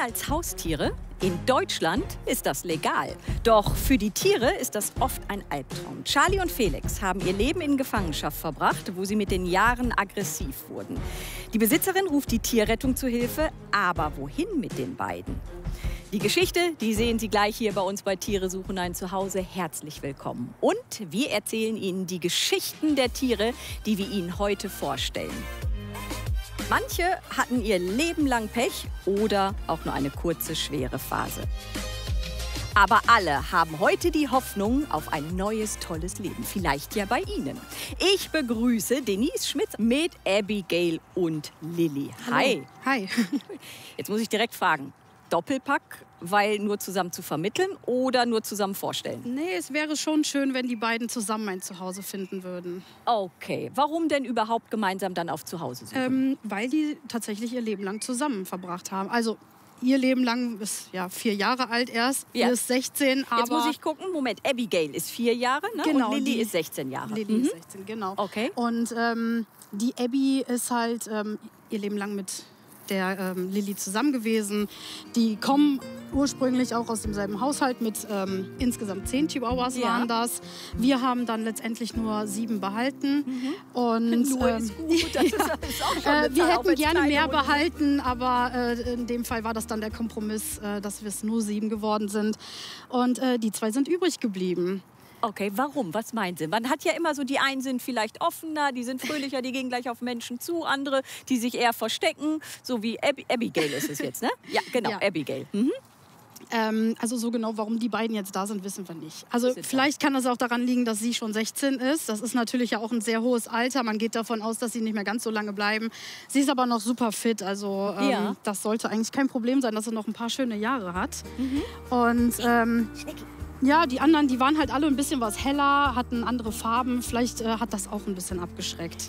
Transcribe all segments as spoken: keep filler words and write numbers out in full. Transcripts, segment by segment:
als Haustiere? In Deutschland ist das legal. Doch für die Tiere ist das oft ein Albtraum. Charlie und Felix haben ihr Leben in Gefangenschaft verbracht, wo sie mit den Jahren aggressiv wurden. Die Besitzerin ruft die Tierrettung zu Hilfe, aber wohin mit den beiden? Die Geschichte, die sehen Sie gleich hier bei uns bei Tiere suchen ein Zuhause. Herzlich willkommen. Und wir erzählen Ihnen die Geschichten der Tiere, die wir Ihnen heute vorstellen. Manche hatten ihr Leben lang Pech oder auch nur eine kurze, schwere Phase. Aber alle haben heute die Hoffnung auf ein neues, tolles Leben. Vielleicht ja bei Ihnen. Ich begrüße Denise Schmitz mit Abigail und Lilly. Hi. Hi. Jetzt muss ich direkt fragen. Doppelpack, weil nur zusammen zu vermitteln oder nur zusammen vorstellen? Nee, es wäre schon schön, wenn die beiden zusammen ein Zuhause finden würden. Okay, warum denn überhaupt gemeinsam dann auf Zuhause suchen? Ähm, weil die tatsächlich ihr Leben lang zusammen verbracht haben. Also ihr Leben lang ist ja vier Jahre alt erst, ja. Ihr ist sechzehn, aber... Jetzt muss ich gucken, Moment, Abigail ist vier Jahre, ne? Genau, und Lilly die, ist sechzehn Jahre. Lilly mhm. ist sechzehn, genau. Okay. Und ähm, die Abby ist halt ähm, ihr Leben lang mit der ähm, Lilly zusammen gewesen. Die kommen ursprünglich auch aus demselben Haushalt mit ähm, insgesamt zehn Chihuahuas ja. waren das. Wir haben dann letztendlich nur sieben behalten. Mhm. Und, nur ähm, ist gut. Das ist, das ist auch schon eine äh, wir Zahl, hätten gerne mehr Hunde. behalten, aber äh, in dem Fall war das dann der Kompromiss, äh, dass wir es nur sieben geworden sind. Und äh, die zwei sind übrig geblieben. Okay, warum? Was meinen Sie? Man hat ja immer so, die einen sind vielleicht offener, die sind fröhlicher, die gehen gleich auf Menschen zu. Andere, die sich eher verstecken, so wie Ab Abigail ist es jetzt, ne? Ja, genau, ja. Abigail. Mhm. Ähm, also so genau, warum die beiden jetzt da sind, wissen wir nicht. Also vielleicht kann das auch daran liegen, dass sie schon sechzehn ist. Das ist natürlich ja auch ein sehr hohes Alter. Man geht davon aus, dass sie nicht mehr ganz so lange bleiben. Sie ist aber noch super fit. Also ähm, ja. das sollte eigentlich kein Problem sein, dass sie noch ein paar schöne Jahre hat. Mhm. Und ähm, ja, die anderen, die waren halt alle ein bisschen was heller, hatten andere Farben. Vielleicht äh, hat das auch ein bisschen abgeschreckt.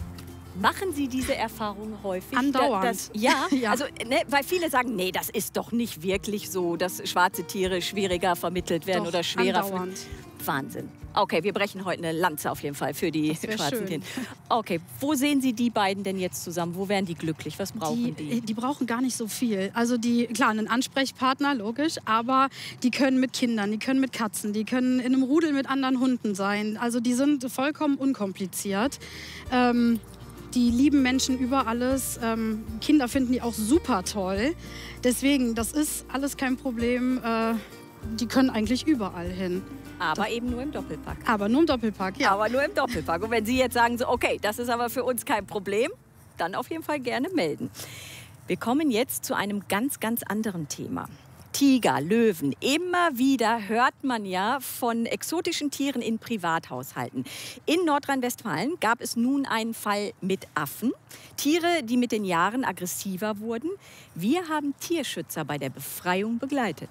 Machen Sie diese Erfahrung häufig? Andauernd. Das, ja, ja, also ne, weil viele sagen, nee, das ist doch nicht wirklich so, dass schwarze Tiere schwieriger vermittelt werden doch, oder schwerer. Andauernd. Wahnsinn. Okay, wir brechen heute eine Lanze auf jeden Fall für die schwarzen Tiere. Schön. Okay, wo sehen Sie die beiden denn jetzt zusammen? Wo wären die glücklich? Was brauchen die? Die, die brauchen gar nicht so viel. Also die, klar, einen Ansprechpartner, logisch, aber die können mit Kindern, die können mit Katzen, die können in einem Rudel mit anderen Hunden sein. Also die sind vollkommen unkompliziert. Ähm, Die lieben Menschen über alles. Ähm, Kinder finden die auch super toll. Deswegen, das ist alles kein Problem. Äh, die können eigentlich überall hin. Aber das, eben nur im Doppelpack. Aber nur im Doppelpack, ja. Aber nur im Doppelpack. Und wenn Sie jetzt sagen, so, okay, das ist aber für uns kein Problem, dann auf jeden Fall gerne melden. Wir kommen jetzt zu einem ganz, ganz anderen Thema. Tiger, Löwen. Immer wieder hört man ja von exotischen Tieren in Privathaushalten. In Nordrhein-Westfalen gab es nun einen Fall mit Affen. Tiere, die mit den Jahren aggressiver wurden. Wir haben Tierschützer bei der Befreiung begleitet.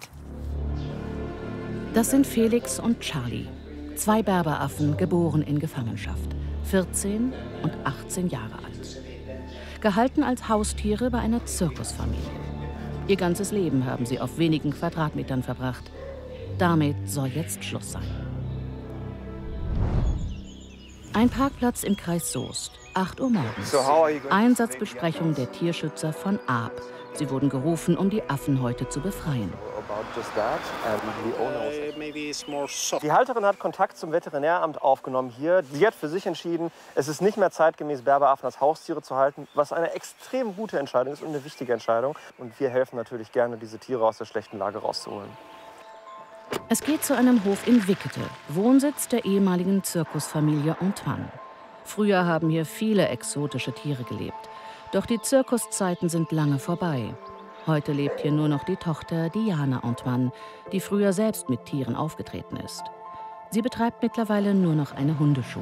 Das sind Felix und Charlie. Zwei Berberaffen, geboren in Gefangenschaft. vierzehn und achtzehn Jahre alt. Gehalten als Haustiere bei einer Zirkusfamilie. Ihr ganzes Leben haben sie auf wenigen Quadratmetern verbracht. Damit soll jetzt Schluss sein. Ein Parkplatz im Kreis Soest, acht Uhr morgens. Einsatzbesprechung der Tierschützer von Aab. Sie wurden gerufen, um die Affen heute zu befreien. Die Halterin hat Kontakt zum Veterinäramt aufgenommen hier. Sie hat für sich entschieden, es ist nicht mehr zeitgemäß, Berberaffen als Haustiere zu halten, was eine extrem gute Entscheidung ist und eine wichtige Entscheidung. Und wir helfen natürlich gerne, diese Tiere aus der schlechten Lage rauszuholen. Es geht zu einem Hof in Wickede, Wohnsitz der ehemaligen Zirkusfamilie Antoine. Früher haben hier viele exotische Tiere gelebt. Doch die Zirkuszeiten sind lange vorbei. Heute lebt hier nur noch die Tochter Diana Antoine, die früher selbst mit Tieren aufgetreten ist. Sie betreibt mittlerweile nur noch eine Hundeschule.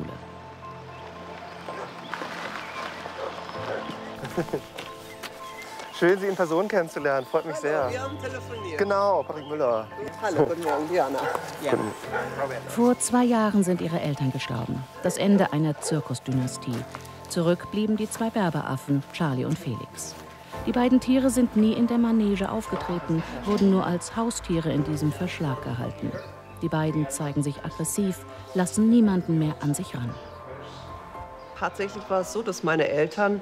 Schön, Sie in Person kennenzulernen. Freut mich sehr. Wir haben telefoniert. Genau, Patrick Müller. Hallo, guten Morgen, Diana. Ja. Vor zwei Jahren sind ihre Eltern gestorben. Das Ende einer Zirkusdynastie. Zurück blieben die zwei Berberaffen, Charlie und Felix. Die beiden Tiere sind nie in der Manege aufgetreten, wurden nur als Haustiere in diesem Verschlag gehalten. Die beiden zeigen sich aggressiv, lassen niemanden mehr an sich ran. Tatsächlich war es so, dass meine Eltern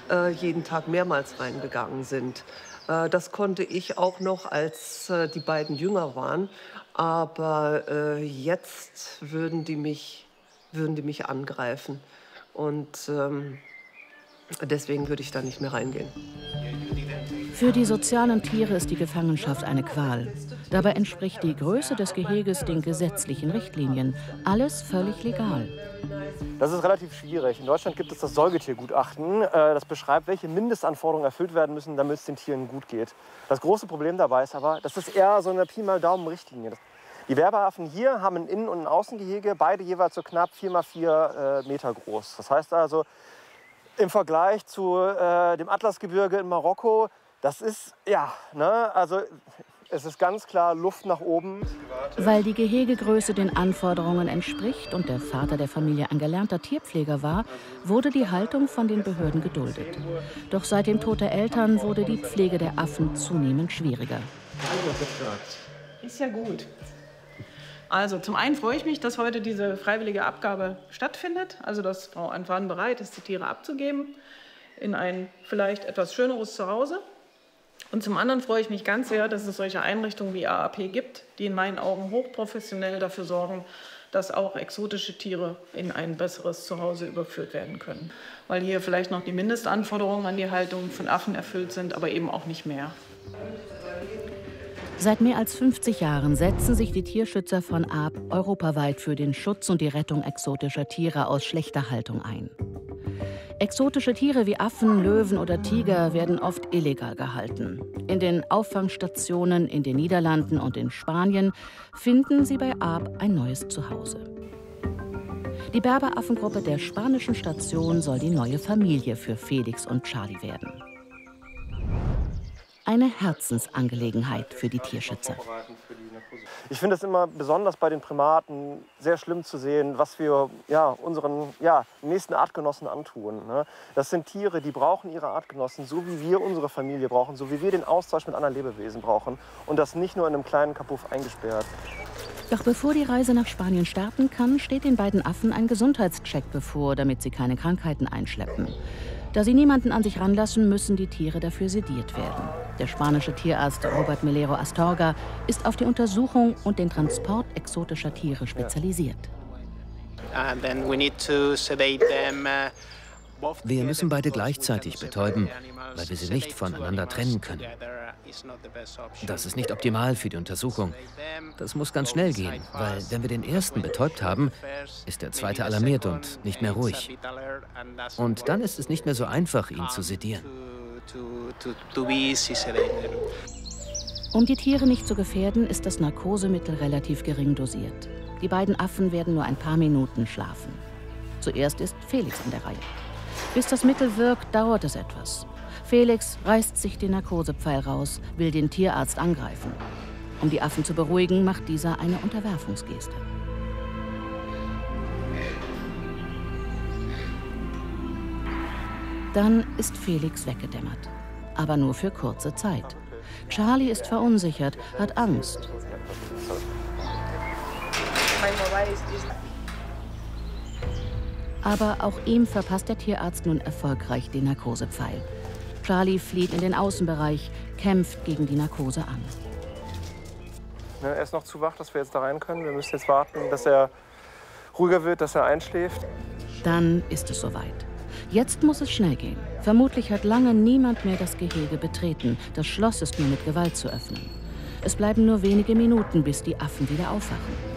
äh, jeden Tag mehrmals reingegangen sind. Äh, das konnte ich auch noch, als äh, die beiden jünger waren. Aber äh, jetzt würden die mich, würden die mich angreifen. Und ähm, deswegen würde ich da nicht mehr reingehen. Für die sozialen Tiere ist die Gefangenschaft eine Qual. Dabei entspricht die Größe des Geheges den gesetzlichen Richtlinien. Alles völlig legal. Das ist relativ schwierig. In Deutschland gibt es das Säugetiergutachten. Das beschreibt, welche Mindestanforderungen erfüllt werden müssen, damit es den Tieren gut geht. Das große Problem dabei ist aber, das ist eher so eine Pi mal Daumen-Richtlinie. Die Werbeaffen hier haben ein Innen- und ein Außengehege, beide jeweils so knapp vier mal vier Meter groß. Das heißt also, im Vergleich zu äh, dem Atlasgebirge in Marokko, das ist, ja, ne, also es ist ganz klar Luft nach oben. Weil die Gehegegröße den Anforderungen entspricht und der Vater der Familie ein gelernter Tierpfleger war, wurde die Haltung von den Behörden geduldet. Doch seit dem Tod der Eltern wurde die Pflege der Affen zunehmend schwieriger. Ist ja gut. Also zum einen freue ich mich, dass heute diese freiwillige Abgabe stattfindet, also dass Frau Antoine bereit ist, die Tiere abzugeben in ein vielleicht etwas schöneres Zuhause. Und zum anderen freue ich mich ganz sehr, dass es solche Einrichtungen wie A A P gibt, die in meinen Augen hochprofessionell dafür sorgen, dass auch exotische Tiere in ein besseres Zuhause überführt werden können. Weil hier vielleicht noch die Mindestanforderungen an die Haltung von Affen erfüllt sind, aber eben auch nicht mehr. Seit mehr als fünfzig Jahren setzen sich die Tierschützer von A A P europaweit für den Schutz und die Rettung exotischer Tiere aus schlechter Haltung ein. Exotische Tiere wie Affen, Löwen oder Tiger werden oft illegal gehalten. In den Auffangstationen in den Niederlanden und in Spanien finden sie bei A A P ein neues Zuhause. Die Berberaffengruppe der spanischen Station soll die neue Familie für Felix und Charlie werden. Eine Herzensangelegenheit für die Tierschützer. Ich finde es immer besonders bei den Primaten sehr schlimm zu sehen, was wir ja, unseren ja, nächsten Artgenossen antun. Ne? Das sind Tiere, die brauchen ihre Artgenossen, so wie wir unsere Familie brauchen, so wie wir den Austausch mit anderen Lebewesen brauchen. Und das nicht nur in einem kleinen Kapuff eingesperrt. Doch bevor die Reise nach Spanien starten kann, steht den beiden Affen ein Gesundheitscheck bevor, damit sie keine Krankheiten einschleppen. Da sie niemanden an sich ranlassen, müssen die Tiere dafür sediert werden. Der spanische Tierarzt Robert Melero Astorga ist auf die Untersuchung und den Transport exotischer Tiere spezialisiert. Wir müssen beide gleichzeitig betäuben, weil wir sie nicht voneinander trennen können. Das ist nicht optimal für die Untersuchung. Das muss ganz schnell gehen, weil wenn wir den ersten betäubt haben, ist der zweite alarmiert und nicht mehr ruhig. Und dann ist es nicht mehr so einfach, ihn zu sedieren. Um die Tiere nicht zu gefährden, ist das Narkosemittel relativ gering dosiert. Die beiden Affen werden nur ein paar Minuten schlafen. Zuerst ist Felix an der Reihe. Bis das Mittel wirkt, dauert es etwas. Felix reißt sich den Narkosepfeil raus, will den Tierarzt angreifen. Um die Affen zu beruhigen, macht dieser eine Unterwerfungsgeste. Dann ist Felix weggedämmert. Aber nur für kurze Zeit. Charlie ist verunsichert, hat Angst. Aber auch ihm verpasst der Tierarzt nun erfolgreich den Narkosepfeil. Charlie flieht in den Außenbereich, kämpft gegen die Narkose an. Er ist noch zu wach, dass wir jetzt da rein können. Wir müssen jetzt warten, dass er ruhiger wird, dass er einschläft. Dann ist es soweit. Jetzt muss es schnell gehen. Vermutlich hat lange niemand mehr das Gehege betreten. Das Schloss ist nur mit Gewalt zu öffnen. Es bleiben nur wenige Minuten, bis die Affen wieder aufwachen.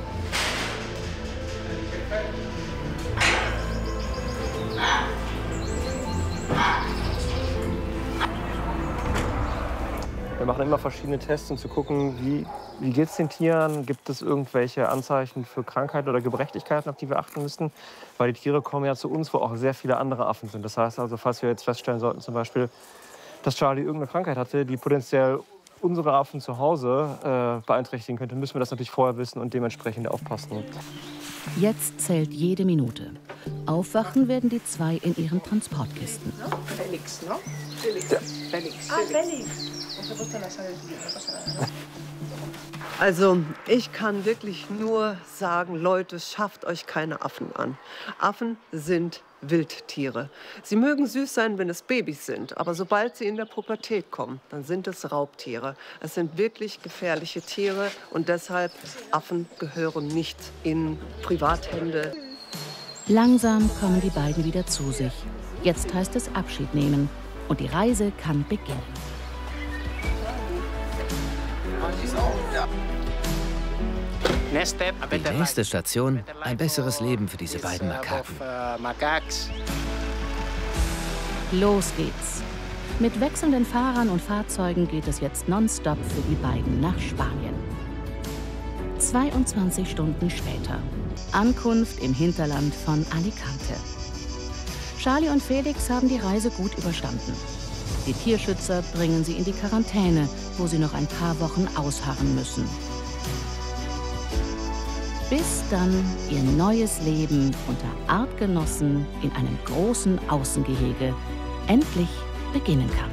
Wir machen immer verschiedene Tests, um zu gucken, wie, wie geht es den Tieren? Gibt es irgendwelche Anzeichen für Krankheiten oder Gebrechlichkeiten, auf die wir achten müssen? Weil die Tiere kommen ja zu uns, wo auch sehr viele andere Affen sind. Das heißt also, falls wir jetzt feststellen sollten, zum Beispiel, dass Charlie irgendeine Krankheit hatte, die potenziell unsere Affen zu Hause äh, beeinträchtigen könnte, müssen wir das natürlich vorher wissen und dementsprechend aufpassen. Jetzt zählt jede Minute. Aufwachen werden die zwei in ihren Transportkisten. Felix, no? Felix. Ja. Felix. Ah, Felix. Also ich kann wirklich nur sagen, Leute, schafft euch keine Affen an. Affen sind Wildtiere. Sie mögen süß sein, wenn es Babys sind, aber sobald sie in der Pubertät kommen, dann sind es Raubtiere. Es sind wirklich gefährliche Tiere und deshalb Affen gehören nicht in Privathände. Langsam kommen die beiden wieder zu sich. Jetzt heißt es Abschied nehmen und die Reise kann beginnen. Die nächste Station, ein besseres Leben für diese beiden Makaken. Los geht's. Mit wechselnden Fahrern und Fahrzeugen geht es jetzt nonstop für die beiden nach Spanien. zweiundzwanzig Stunden später. Ankunft im Hinterland von Alicante. Charlie und Felix haben die Reise gut überstanden. Die Tierschützer bringen sie in die Quarantäne, wo sie noch ein paar Wochen ausharren müssen. Bis dann ihr neues Leben unter Artgenossen in einem großen Außengehege endlich beginnen kann.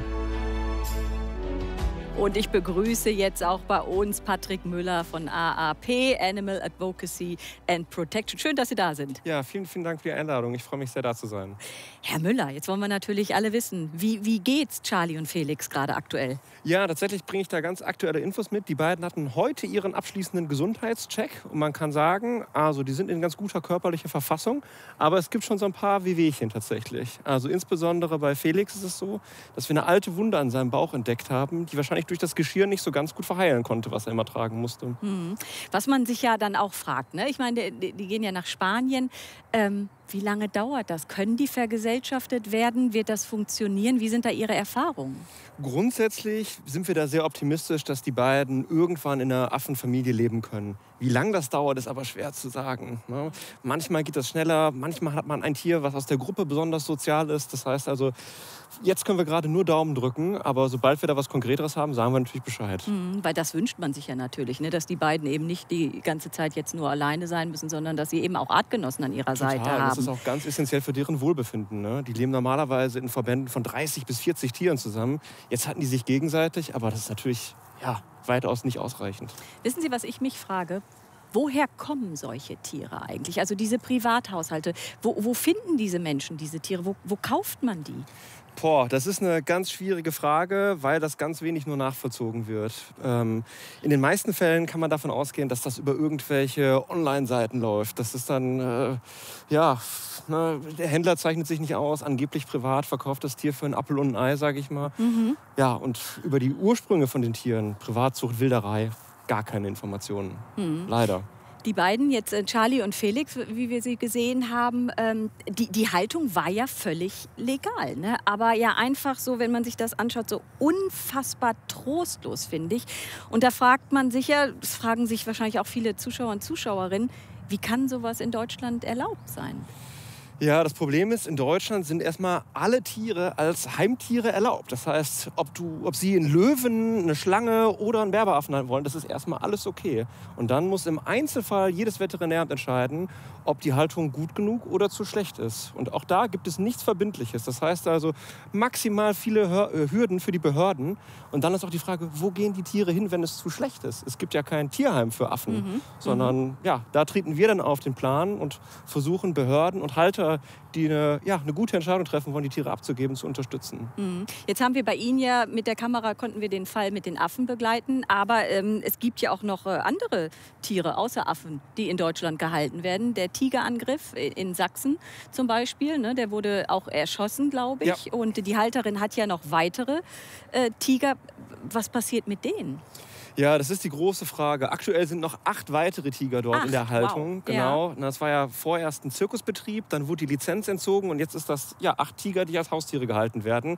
Und ich begrüße jetzt auch bei uns Patrick Müller von A A P, Animal Advocacy and Protection. Schön, dass Sie da sind. Ja, vielen, vielen Dank für die Einladung. Ich freue mich sehr, da zu sein. Herr Müller, jetzt wollen wir natürlich alle wissen, wie, wie geht's Charlie und Felix gerade aktuell? Ja, tatsächlich bringe ich da ganz aktuelle Infos mit. Die beiden hatten heute ihren abschließenden Gesundheitscheck. Und man kann sagen, also die sind in ganz guter körperlicher Verfassung. Aber es gibt schon so ein paar Wehwehchen tatsächlich. Also insbesondere bei Felix ist es so, dass wir eine alte Wunde an seinem Bauch entdeckt haben, die wahrscheinlich durch das Geschirr nicht so ganz gut verheilen konnte, was er immer tragen musste. Mhm. Was man sich ja dann auch fragt, ne? Ich meine, die, die gehen ja nach Spanien. Ähm, wie lange dauert das? Können die vergesellschaftet werden? Wird das funktionieren? Wie sind da Ihre Erfahrungen? Grundsätzlich sind wir da sehr optimistisch, dass die beiden irgendwann in einer Affenfamilie leben können. Wie lange das dauert, ist aber schwer zu sagen. Ne? Manchmal geht das schneller, manchmal hat man ein Tier, was aus der Gruppe besonders sozial ist. Das heißt also, jetzt können wir gerade nur Daumen drücken, aber sobald wir da was Konkreteres haben, sagen wir natürlich Bescheid. Mhm, weil das wünscht man sich ja natürlich, ne? Dass die beiden eben nicht die ganze Zeit jetzt nur alleine sein müssen, sondern dass sie eben auch Artgenossen an ihrer Total. Seite haben. Das ist auch ganz essentiell für deren Wohlbefinden. Ne? Die leben normalerweise in Verbänden von dreißig bis vierzig Tieren zusammen. Jetzt hatten die sich gegenseitig, aber das ist natürlich ja, weitaus nicht ausreichend. Wissen Sie, was ich mich frage? Woher kommen solche Tiere eigentlich? Also diese Privathaushalte, wo, wo finden diese Menschen diese Tiere? Wo, wo kauft man die? Boah, das ist eine ganz schwierige Frage, weil das ganz wenig nur nachvollzogen wird. Ähm, in den meisten Fällen kann man davon ausgehen, dass das über irgendwelche Online-Seiten läuft. Das ist dann, äh, ja, ne, der Händler zeichnet sich nicht aus, angeblich privat verkauft das Tier für einen Apfel und ein Ei, sage ich mal. Mhm. Ja, und über die Ursprünge von den Tieren, Privatzucht, Wilderei, gar keine Informationen. Mhm. Leider. Die beiden, jetzt Charlie und Felix, wie wir sie gesehen haben, ähm, die, die Haltung war ja völlig legal. Ne? Aber ja einfach so, wenn man sich das anschaut, so unfassbar trostlos, finde ich. Und da fragt man sich ja, das fragen sich wahrscheinlich auch viele Zuschauer und Zuschauerinnen, wie kann sowas in Deutschland erlaubt sein? Ja, das Problem ist, in Deutschland sind erstmal alle Tiere als Heimtiere erlaubt. Das heißt, ob, du, ob sie einen Löwen, eine Schlange oder einen Berberaffen haben wollen, das ist erstmal alles okay. Und dann muss im Einzelfall jedes Veterinäramt entscheiden, ob die Haltung gut genug oder zu schlecht ist. Und auch da gibt es nichts Verbindliches. Das heißt also maximal viele Hürden für die Behörden. Und dann ist auch die Frage, wo gehen die Tiere hin, wenn es zu schlecht ist? Es gibt ja kein Tierheim für Affen, mhm. sondern ja, da treten wir dann auf den Plan und versuchen Behörden und Halter, die eine, ja, eine gute Entscheidung treffen wollen, die Tiere abzugeben, zu unterstützen. Mhm. Jetzt haben wir bei Ihnen ja mit der Kamera, konnten wir den Fall mit den Affen begleiten, aber ähm, es gibt ja auch noch äh, andere Tiere außer Affen, die in Deutschland gehalten werden. Der Tigerangriff in Sachsen zum Beispiel, ne, der wurde auch erschossen, glaube ich. Ja. Und die Halterin hat ja noch weitere äh, Tiger. Was passiert mit denen? Ja, das ist die große Frage. Aktuell sind noch acht weitere Tiger dort Ach, in der Haltung. Wow. Genau. Ja. Das war ja vorerst ein Zirkusbetrieb, dann wurde die Lizenz entzogen und jetzt ist das ja acht Tiger, die als Haustiere gehalten werden.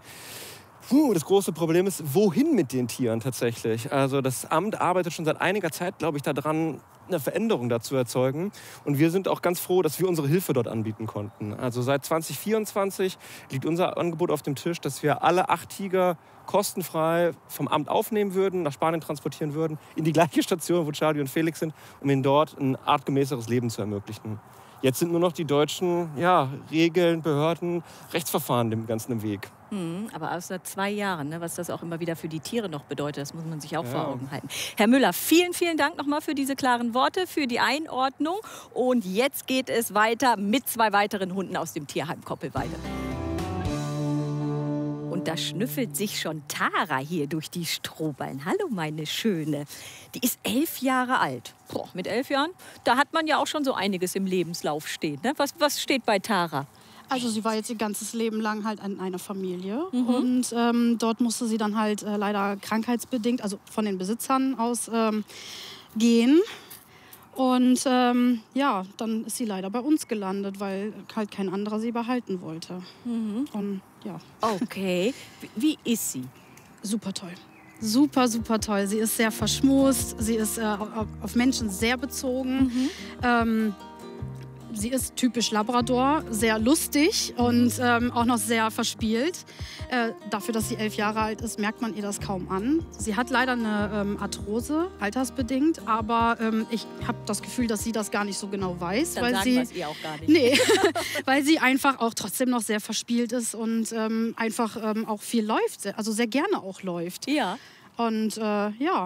Puh, das große Problem ist, wohin mit den Tieren tatsächlich? Also das Amt arbeitet schon seit einiger Zeit, glaube ich, daran, eine Veränderung dazu erzeugen. Und wir sind auch ganz froh, dass wir unsere Hilfe dort anbieten konnten. Also seit zwanzig vierundzwanzig liegt unser Angebot auf dem Tisch, dass wir alle acht Tiger kostenfrei vom Amt aufnehmen würden, nach Spanien transportieren würden, in die gleiche Station, wo Charlie und Felix sind, um ihnen dort ein artgemäßeres Leben zu ermöglichen. Jetzt sind nur noch die deutschen ja, Regeln, Behörden, Rechtsverfahren dem Ganzen im Weg. Mhm, aber außer zwei Jahren, ne, was das auch immer wieder für die Tiere noch bedeutet, das muss man sich auch ja. vor Augen halten. Herr Müller, vielen, vielen Dank nochmal für diese klaren Worte, für die Einordnung. Und jetzt geht es weiter mit zwei weiteren Hunden aus dem Tierheim Koppelweide. Und da schnüffelt sich schon Tara hier durch die Strohballen. Hallo, meine Schöne. Die ist elf Jahre alt. Boah, mit elf Jahren, da hat man ja auch schon so einiges im Lebenslauf stehen. Ne? Was, was steht bei Tara? Also sie war jetzt ihr ganzes Leben lang halt in einer Familie. Mhm. Und ähm, dort musste sie dann halt äh, leider krankheitsbedingt, also von den Besitzern aus, ähm, gehen. Und ähm, ja, dann ist sie leider bei uns gelandet, weil halt kein anderer sie behalten wollte. Mhm. Und, ja. Okay. Wie ist sie? Super toll. Super, super toll. Sie ist sehr verschmust, sie ist äh, auf Menschen sehr bezogen. Mhm. Ähm, Sie ist typisch Labrador, sehr lustig und ähm, auch noch sehr verspielt. Äh, dafür, dass sie elf Jahre alt ist, merkt man ihr das kaum an. Sie hat leider eine ähm, Arthrose, altersbedingt, aber ähm, ich habe das Gefühl, dass sie das gar nicht so genau weiß. Dann weil sagen sie, wir es ihr auch gar nicht. Nee, weil sie einfach auch trotzdem noch sehr verspielt ist und ähm, einfach ähm, auch viel läuft, also sehr gerne auch läuft. Ja. Und äh, ja.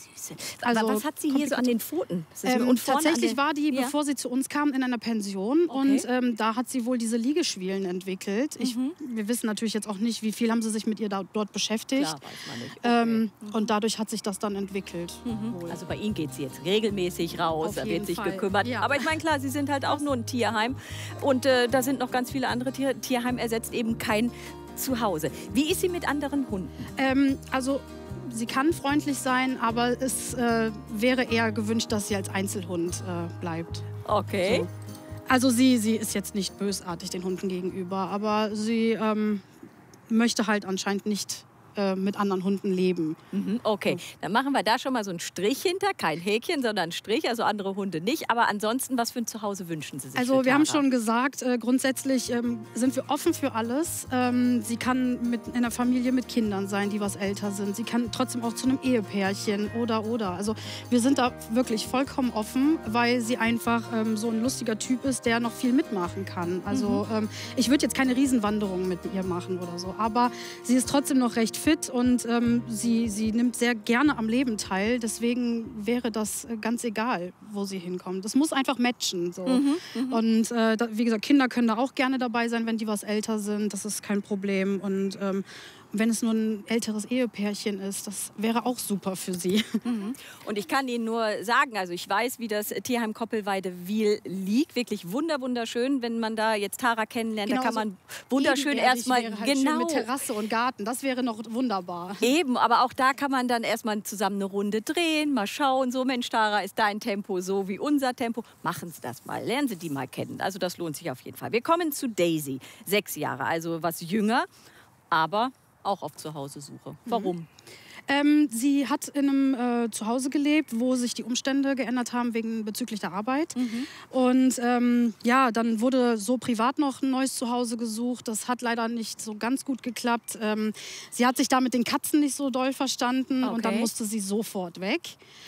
Also, aber was hat sie hier so an den Pfoten? Ähm, und tatsächlich war die, ja. bevor sie zu uns kam, in einer Pension. Okay. Und ähm, da hat sie wohl diese Liegeschwielen entwickelt. Ich, mhm. Wir wissen natürlich jetzt auch nicht, wie viel haben sie sich mit ihr da, dort beschäftigt. Klar, weiß man nicht. Okay. Ähm, mhm. Und dadurch hat sich das dann entwickelt. Mhm. Also bei Ihnen geht sie jetzt regelmäßig raus, da wird sich Fall. gekümmert. Ja. Aber ich meine, klar, Sie sind halt auch nur ein Tierheim. Und äh, da sind noch ganz viele andere Tiere. Tierheim ersetzt eben kein Zuhause. Wie ist sie mit anderen Hunden? Ähm, also... Sie kann freundlich sein, aber es äh, wäre eher gewünscht, dass sie als Einzelhund äh, bleibt. Okay. So. Also sie, sie ist jetzt nicht bösartig den Hunden gegenüber, aber sie ähm, möchte halt anscheinend nicht äh, mit anderen Hunden leben. Mhm, okay, dann machen wir da schon mal so einen Strich hinter. Kein Häkchen, sondern einen Strich, also andere Hunde nicht. Aber ansonsten, was für ein Zuhause wünschen Sie sich? Also für wir haben Tara? schon gesagt, äh, grundsätzlich ähm, sind wir offen für alles. Ähm, sie kann mit, in einer Familie mit Kindern sein, die was älter sind. Sie kann trotzdem auch zu einem Ehepärchen oder, oder. Also wir sind da wirklich vollkommen offen, weil sie einfach ähm, so ein lustiger Typ ist, der noch viel mitmachen kann. Also mhm. ähm, ich würde jetzt keine Riesenwanderung mit ihr machen oder so, aber sie ist trotzdem noch recht fit und ähm, sie, sie nimmt sehr gerne am Leben teil. Deswegen wäre das ganz egal, wo sie hinkommt. Das muss einfach matchen. So. Mhm, mh. Und äh, da, wie gesagt, Kinder können da auch gerne dabei sein, wenn die was älter sind. Das ist kein Problem. Und ähm, wenn es nur ein älteres Ehepärchen ist, das wäre auch super für sie. Mhm. Und ich kann Ihnen nur sagen, also ich weiß, wie das Tierheim Koppelweide-Wil liegt. Wirklich wunder, wunderschön, wenn man da jetzt Tara kennenlernt. Genau, da kann man wunderschön erstmal... Wäre halt genau. schön mit Terrasse und Garten, das wäre noch wunderbar. Eben, aber auch da kann man dann erstmal zusammen eine Runde drehen, mal schauen, so Mensch, Tara, ist dein Tempo so wie unser Tempo? Machen Sie das mal, lernen Sie die mal kennen. Also das lohnt sich auf jeden Fall. Wir kommen zu Daisy, sechs Jahre, also was jünger, aber auch auf Zuhause-Suche. Warum? Mhm. Ähm, sie hat in einem äh, Zuhause gelebt, wo sich die Umstände geändert haben wegen bezüglich der Arbeit. Mhm. Und ähm, ja, dann wurde so privat noch ein neues Zuhause gesucht. Das hat leider nicht so ganz gut geklappt. Ähm, sie hat sich da mit den Katzen nicht so doll verstanden okay. und dann musste sie sofort weg.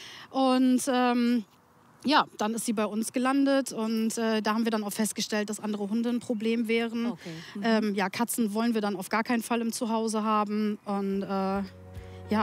Und ähm, ja, dann ist sie bei uns gelandet und äh, da haben wir dann auch festgestellt, dass andere Hunde ein Problem wären. Okay. Mhm. Ähm, ja, Katzen wollen wir dann auf gar keinen Fall im Zuhause haben und äh, ja.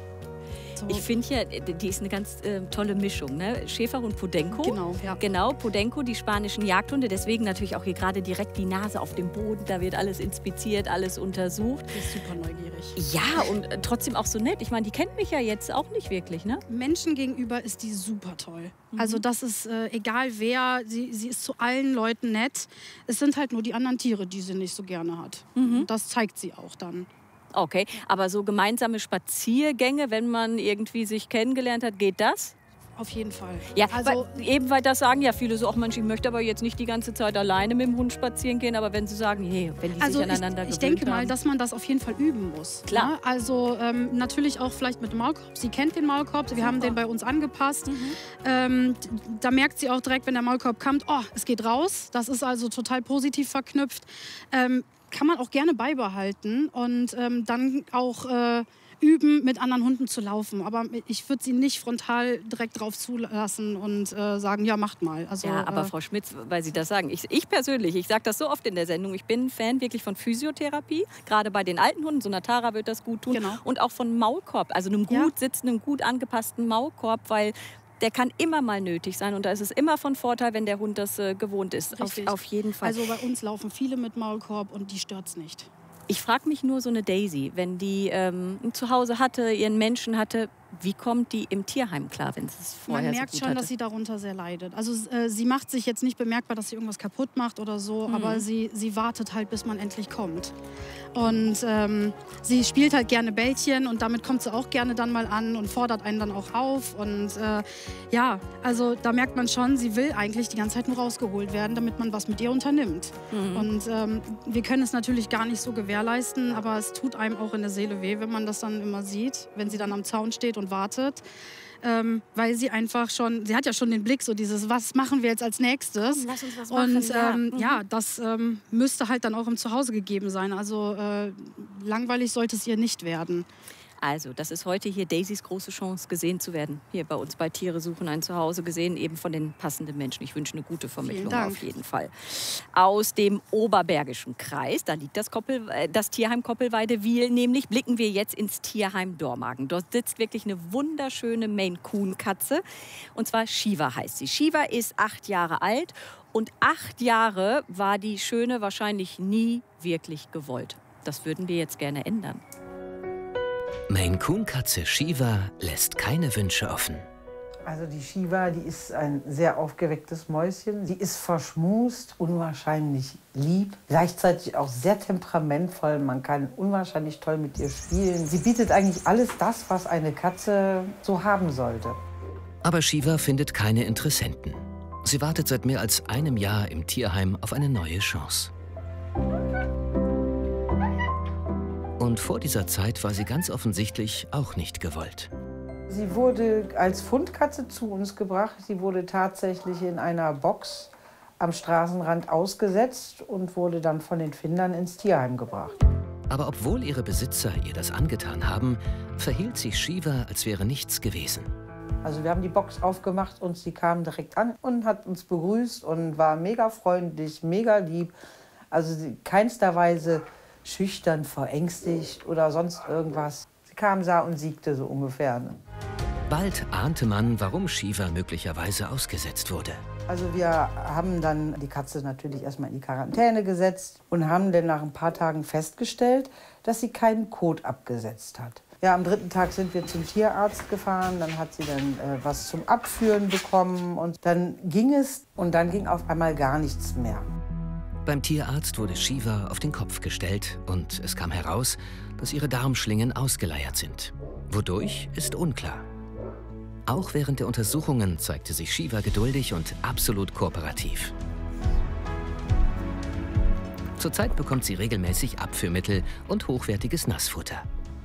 So. Ich finde ja, die ist eine ganz äh, tolle Mischung, ne? Schäferhund Podenco. Genau, ja. Genau, Podenco, die spanischen Jagdhunde. Deswegen natürlich auch hier gerade direkt die Nase auf dem Boden. Da wird alles inspiziert, alles untersucht. Die ist super neugierig. Ja, und äh, trotzdem auch so nett. Ich meine, die kennt mich ja jetzt auch nicht wirklich, ne? Menschen gegenüber ist die super toll. Mhm. Also das ist äh, egal wer, sie, sie ist zu allen Leuten nett. Es sind halt nur die anderen Tiere, die sie nicht so gerne hat. Mhm. Das zeigt sie auch dann. Okay, aber so gemeinsame Spaziergänge, wenn man irgendwie sich kennengelernt hat, geht das? Auf jeden Fall. Ja, also, weil, eben weil das sagen ja viele so, ach Mensch, ich möchte aber jetzt nicht die ganze Zeit alleine mit dem Hund spazieren gehen, aber wenn sie sagen, nee, wenn die also sich aneinander ich, ich gewöhnt denke mal, haben. dass man das auf jeden Fall üben muss. Klar. Ne? Also ähm, natürlich auch vielleicht mit dem Maulkorb. Sie kennt den Maulkorb, wir Super. haben den bei uns angepasst. Mhm. Ähm, da merkt sie auch direkt, wenn der Maulkorb kommt, oh, es geht raus. Das ist also total positiv verknüpft. Ähm, kann man auch gerne beibehalten und ähm, dann auch äh, üben, mit anderen Hunden zu laufen. Aber ich würde sie nicht frontal direkt drauf zulassen und äh, sagen, ja, macht mal. Also, ja, aber äh, Frau Schmitz, weil Sie das sagen, ich, ich persönlich, ich sage das so oft in der Sendung, ich bin ein Fan wirklich von Physiotherapie, gerade bei den alten Hunden, so einer Tara wird das gut tun, genau. und auch von Maulkorb, also einem gut ja. sitzenden, gut angepassten Maulkorb, weil der kann immer mal nötig sein und da ist es immer von Vorteil, wenn der Hund das äh, gewohnt ist. Auf, auf jeden Fall. Also bei uns laufen viele mit Maulkorb und die stört's nicht. Ich frage mich nur so eine Daisy, wenn die ähm, ein Zuhause hatte, ihren Menschen hatte, wie kommt die im Tierheim klar, wenn es vorher Man merkt so gut schon, hatte? Dass sie darunter sehr leidet. Also äh, sie macht sich jetzt nicht bemerkbar, dass sie irgendwas kaputt macht oder so, mhm. aber sie, sie wartet halt, bis man endlich kommt. Und ähm, sie spielt halt gerne Bällchen und damit kommt sie auch gerne dann mal an und fordert einen dann auch auf. Und äh, ja, also da merkt man schon, sie will eigentlich die ganze Zeit nur rausgeholt werden, damit man was mit ihr unternimmt. Mhm. Und ähm, wir können es natürlich gar nicht so gewährleisten, aber es tut einem auch in der Seele weh, wenn man das dann immer sieht, wenn sie dann am Zaun steht und wartet. Ähm, weil sie einfach schon, sie hat ja schon den Blick, so dieses, was machen wir jetzt als nächstes? Lass uns was machen. Und ähm, ja. ja, das ähm, müsste halt dann auch im Zuhause gegeben sein. Also äh, langweilig sollte es ihr nicht werden. Also, das ist heute hier Daisys große Chance, gesehen zu werden. Hier bei uns bei Tiere suchen ein Zuhause, gesehen eben von den passenden Menschen. Ich wünsche eine gute Vermittlung auf jeden Fall. Aus dem Oberbergischen Kreis, da liegt das, Koppel, äh, das Tierheim Koppelweide-Wiel, nämlich blicken wir jetzt ins Tierheim Dormagen. Dort sitzt wirklich eine wunderschöne Maine-Coon-Katze. Und zwar Shiva heißt sie. Shiva ist acht Jahre alt und acht Jahre war die Schöne wahrscheinlich nie wirklich gewollt. Das würden wir jetzt gerne ändern. Maine-Coon-Katze Shiva lässt keine Wünsche offen. Also die Shiva, die ist ein sehr aufgewecktes Mäuschen. Sie ist verschmust, unwahrscheinlich lieb, gleichzeitig auch sehr temperamentvoll. Man kann unwahrscheinlich toll mit ihr spielen. Sie bietet eigentlich alles das, was eine Katze so haben sollte. Aber Shiva findet keine Interessenten. Sie wartet seit mehr als einem Jahr im Tierheim auf eine neue Chance. Und vor dieser Zeit war sie ganz offensichtlich auch nicht gewollt. Sie wurde als Fundkatze zu uns gebracht. Sie wurde tatsächlich in einer Box am Straßenrand ausgesetzt und wurde dann von den Findern ins Tierheim gebracht. Aber obwohl ihre Besitzer ihr das angetan haben, verhielt sich Shiva, als wäre nichts gewesen. Also wir haben die Box aufgemacht und sie kam direkt an und hat uns begrüßt und war mega freundlich, mega lieb. Also keinster Weise schüchtern, verängstigt oder sonst irgendwas. Sie kam, sah und siegte so ungefähr. Ne? Bald ahnte man, warum Shiva möglicherweise ausgesetzt wurde. Also wir haben dann die Katze natürlich erstmal in die Quarantäne gesetzt und haben dann nach ein paar Tagen festgestellt, dass sie keinen Kot abgesetzt hat. Ja, am dritten Tag sind wir zum Tierarzt gefahren, dann hat sie dann äh, was zum Abführen bekommen und dann ging es und dann ging auf einmal gar nichts mehr. Beim Tierarzt wurde Shiva auf den Kopf gestellt und es kam heraus, dass ihre Darmschlingen ausgeleiert sind. Wodurch ist unklar. Auch während der Untersuchungen zeigte sich Shiva geduldig und absolut kooperativ. Zurzeit bekommt sie regelmäßig Abführmittel und hochwertiges Nassfutter.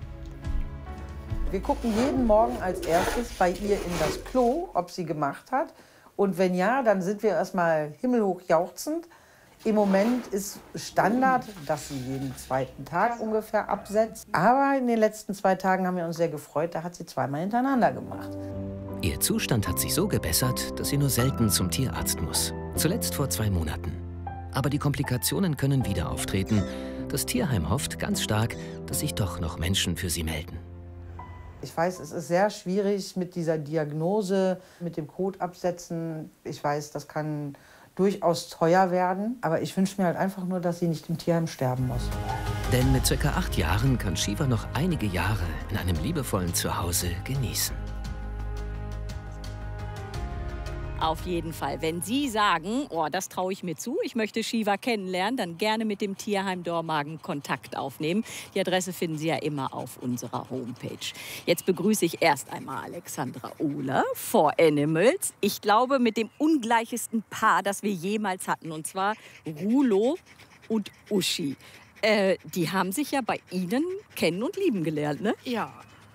Wir gucken jeden Morgen als erstes bei ihr in das Klo, ob sie gemacht hat. Und wenn ja, dann sind wir erstmal himmelhoch jauchzend. Im Moment ist Standard, dass sie jeden zweiten Tag ungefähr absetzt. Aber in den letzten zwei Tagen haben wir uns sehr gefreut, da hat sie zweimal hintereinander gemacht. Ihr Zustand hat sich so gebessert, dass sie nur selten zum Tierarzt muss. Zuletzt vor zwei Monaten. Aber die Komplikationen können wieder auftreten. Das Tierheim hofft ganz stark, dass sich doch noch Menschen für sie melden. Ich weiß, es ist sehr schwierig mit dieser Diagnose, mit dem Kotabsetzen. Ich weiß, das kann durchaus teuer werden. Aber ich wünsche mir halt einfach nur, dass sie nicht im Tierheim sterben muss. Denn mit circa acht Jahren kann Shiva noch einige Jahre in einem liebevollen Zuhause genießen. Auf jeden Fall. Wenn Sie sagen, oh, das traue ich mir zu, ich möchte Shiva kennenlernen, dann gerne mit dem Tierheim Dormagen Kontakt aufnehmen. Die Adresse finden Sie ja immer auf unserer Homepage. Jetzt begrüße ich erst einmal Alexandra Ohler vor Animals. Ich glaube, mit dem ungleichesten Paar, das wir jemals hatten, und zwar Rulo und Uschi. Äh, die haben sich ja bei Ihnen kennen und lieben gelernt, ne? Ja.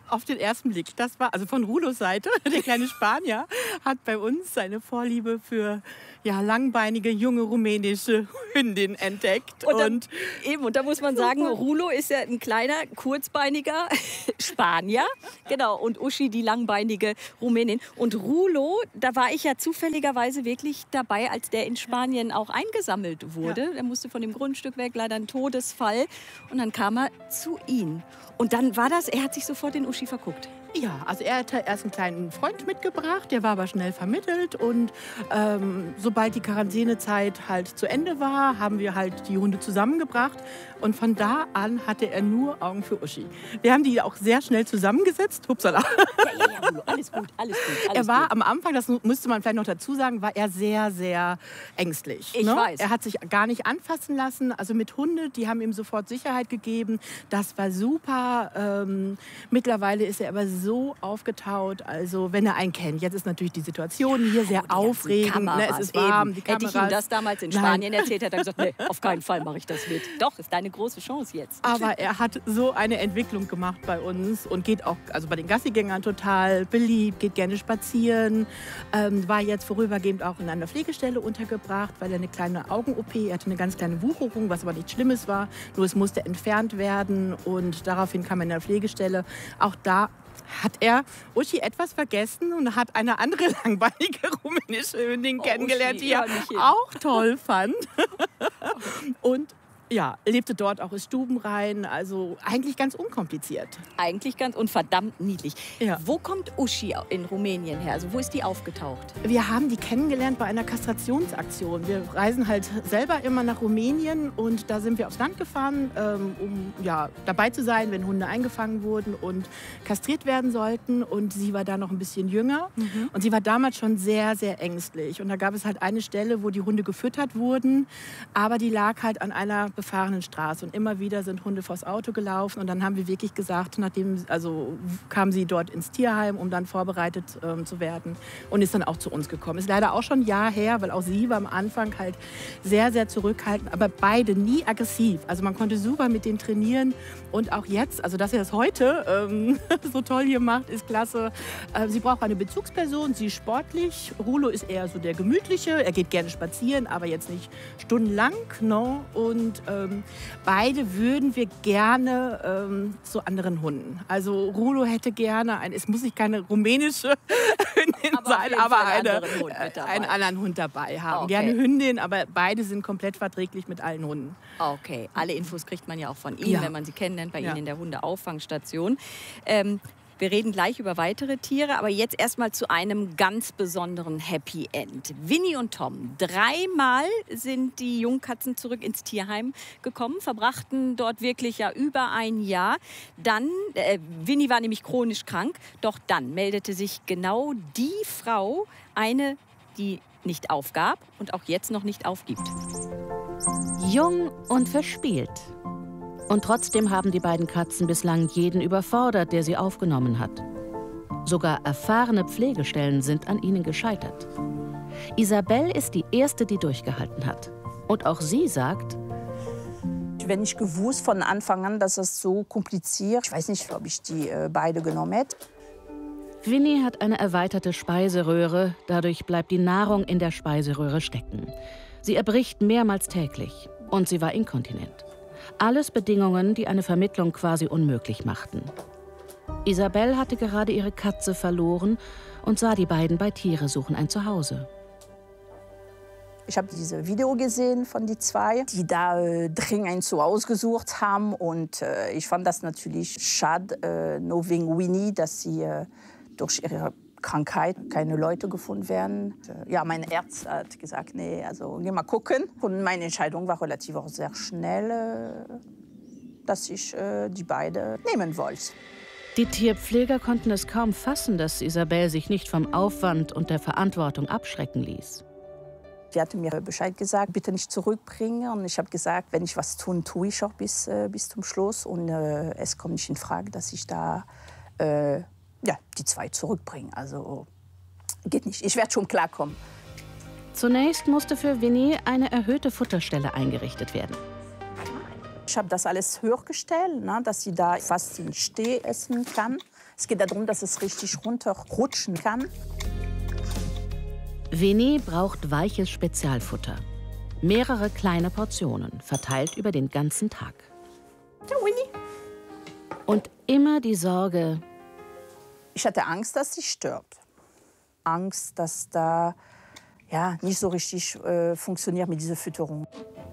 auf den ersten Blick. Das war also von Rulos Seite. Der kleine Spanier hat bei uns seine Vorliebe für ja, langbeinige, junge rumänische Hündin entdeckt. Und, dann, und eben, und da muss man sagen, Rulo ist ja ein kleiner, kurzbeiniger Spanier. Genau, und Uschi die langbeinige Rumänin. Und Rulo, da war ich ja zufälligerweise wirklich dabei, als der in Spanien auch eingesammelt wurde. Ja. Er musste von dem Grundstück weg, leider ein Todesfall. Und dann kam er zu ihm. Und dann war das, er hat sich sofort in Uschi verguckt. Ja, also er hatte erst einen kleinen Freund mitgebracht, der war aber schnell vermittelt. Und ähm, sobald die Quarantänezeit halt zu Ende war, haben wir halt die Hunde zusammengebracht. Und von da an hatte er nur Augen für Uschi. Wir haben die auch sehr schnell zusammengesetzt. Hupsala. Ja, ja, ja, alles gut, alles gut. Alles er war gut. am Anfang, das müsste man vielleicht noch dazu sagen, war er sehr, sehr ängstlich. Ich ne? weiß. Er hat sich gar nicht anfassen lassen. Also mit Hunde, die haben ihm sofort Sicherheit gegeben. Das war super. Ähm, mittlerweile ist er aber so aufgetaut. Also wenn er einen kennt. Jetzt ist natürlich die Situation hier sehr aufregend. Ne? Es ist warm, die Hätte ich ihm das damals in Spanien Nein. erzählt, hätte er gesagt, nee, auf keinen Fall mache ich das mit. Doch, ist deine große Chance jetzt. Aber er hat so eine Entwicklung gemacht bei uns und geht auch also bei den Gassigängern total beliebt, geht gerne spazieren, ähm, war jetzt vorübergehend auch in einer Pflegestelle untergebracht, weil er eine kleine Augen-O P, er hatte eine ganz kleine Wucherung, was aber nichts Schlimmes war, nur es musste entfernt werden und daraufhin kam er in der Pflegestelle. Auch da hat er Uschi etwas vergessen und hat eine andere langbeinige rumänische Hündin oh, kennengelernt, Uschi, die er auch toll fand. Und ja, lebte dort auch, ist stubenrein, also eigentlich ganz unkompliziert. Eigentlich ganz und verdammt niedlich. Ja. Wo kommt Uschi in Rumänien her? Also wo ist die aufgetaucht? Wir haben die kennengelernt bei einer Kastrationsaktion. Wir reisen halt selber immer nach Rumänien und da sind wir aufs Land gefahren, ähm, um ja, dabei zu sein, wenn Hunde eingefangen wurden und kastriert werden sollten. Und sie war da noch ein bisschen jünger mhm. und sie war damals schon sehr, sehr ängstlich. Und da gab es halt eine Stelle, wo die Hunde gefüttert wurden, aber die lag halt an einer befahrenen Straße und immer wieder sind Hunde vors Auto gelaufen und dann haben wir wirklich gesagt, nachdem, also kam sie dort ins Tierheim, um dann vorbereitet ähm, zu werden und ist dann auch zu uns gekommen. Ist leider auch schon ein Jahr her, weil auch sie war am Anfang halt sehr, sehr zurückhaltend, aber beide nie aggressiv. Also man konnte super mit denen trainieren und auch jetzt, also dass er das heute ähm, so toll hier macht, ist klasse. Äh, sie braucht eine Bezugsperson, sie ist sportlich. Rulo ist eher so der Gemütliche, er geht gerne spazieren, aber jetzt nicht stundenlang, no? Und Ähm, beide würden wir gerne ähm, zu anderen Hunden. Also Rulo hätte gerne, ein, es muss nicht keine rumänische Hündin aber sein, aber eine, äh, einen anderen Hund dabei haben. Okay. Gerne Hündin, aber beide sind komplett verträglich mit allen Hunden. Okay, alle Infos kriegt man ja auch von Ihnen, ja. wenn man sie kennenlernt, bei ja. Ihnen in der Hundeauffangstation. Ähm, Wir reden gleich über weitere Tiere, aber jetzt erstmal zu einem ganz besonderen Happy End. Winnie und Tom. Dreimal sind die Jungkatzen zurück ins Tierheim gekommen, verbrachten dort wirklich ja über ein Jahr. Dann, äh, Winnie war nämlich chronisch krank, doch dann meldete sich genau die Frau, eine, die nicht aufgab und auch jetzt noch nicht aufgibt. Jung und verspielt. Und trotzdem haben die beiden Katzen bislang jeden überfordert, der sie aufgenommen hat. Sogar erfahrene Pflegestellen sind an ihnen gescheitert. Isabel ist die erste, die durchgehalten hat. Und auch sie sagt: Wenn ich gewusst von Anfang an, dass es so kompliziert, ich weiß nicht, ob ich die äh, beide genommen hätte. Winnie hat eine erweiterte Speiseröhre, dadurch bleibt die Nahrung in der Speiseröhre stecken. Sie erbricht mehrmals täglich und sie war inkontinent. Alles Bedingungen, die eine Vermittlung quasi unmöglich machten. Isabel hatte gerade ihre Katze verloren und sah die beiden bei Tiere suchen ein Zuhause. Ich habe diese Video gesehen von die zwei, die da äh, dringend ein Zuhause gesucht haben. Und äh, ich fand das natürlich schade, äh, nur wegen Winnie, dass sie äh, durch ihre Krankheit keine Leute gefunden werden. Ja, mein Arzt hat gesagt, nee, also geh mal gucken. Und meine Entscheidung war relativ auch sehr schnell, dass ich die beiden nehmen wollte. Die Tierpfleger konnten es kaum fassen, dass Isabel sich nicht vom Aufwand und der Verantwortung abschrecken ließ. Die hatte mir Bescheid gesagt, bitte nicht zurückbringen. Und ich habe gesagt, wenn ich was tun, tue ich auch bis, bis zum Schluss. Und äh, es kommt nicht in Frage, dass ich da äh, ja, die zwei zurückbringen. Also geht nicht. Ich werde schon klarkommen. Zunächst musste für Winnie eine erhöhte Futterstelle eingerichtet werden. Ich habe das alles höher gestellt, ne, dass sie da fast im Steh essen kann. Es geht darum, dass es richtig runterrutschen kann. Winnie braucht weiches Spezialfutter. Mehrere kleine Portionen, verteilt über den ganzen Tag. Ciao, Winnie. Und immer die Sorge: Ich hatte Angst, dass sie stirbt. Angst, dass da ja, nicht so richtig äh, funktioniert mit dieser Fütterung.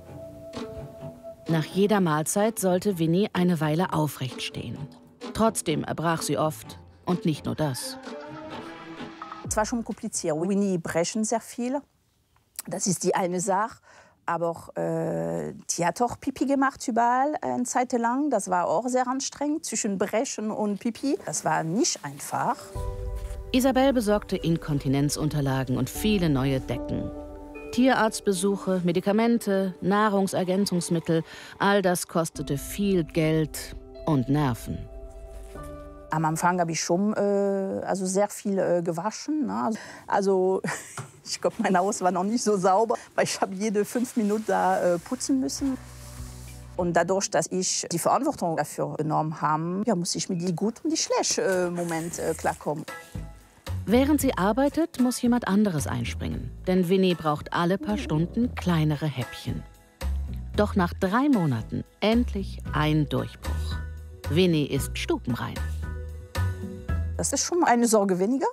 Nach jeder Mahlzeit sollte Winnie eine Weile aufrecht stehen. Trotzdem erbrach sie oft. Und nicht nur das. Es war schon kompliziert. Winnie brechen sehr viel. Das ist die eine Sache. Aber äh, die hat auch Pipi gemacht überall eine Zeit lang. Das war auch sehr anstrengend, zwischen Brechen und Pipi. Das war nicht einfach. Isabel besorgte Inkontinenzunterlagen und viele neue Decken. Tierarztbesuche, Medikamente, Nahrungsergänzungsmittel, all das kostete viel Geld und Nerven. Am Anfang habe ich schon äh, also sehr viel äh, gewaschen. Ne? Also ich glaube, mein Haus war noch nicht so sauber, weil ich habe jede fünf Minuten da äh, putzen müssen. Und dadurch, dass ich die Verantwortung dafür genommen habe, ja, muss ich mit die gut und die schlecht äh, Moment äh, klarkommen. Während sie arbeitet, muss jemand anderes einspringen. Denn Winnie braucht alle paar Stunden kleinere Häppchen. Doch nach drei Monaten endlich ein Durchbruch. Winnie ist stubenrein. Das ist schon eine Sorge weniger.